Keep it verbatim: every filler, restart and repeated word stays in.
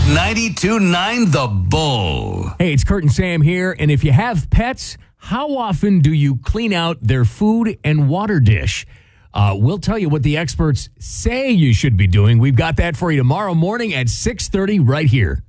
ninety-two point nine The Bull. Hey, it's Kurt and Sam here, and if you have pets, how often do you clean out their food and water dish? Uh, we'll tell you what the experts say you should be doing. We've got that for you tomorrow morning at six thirty right here.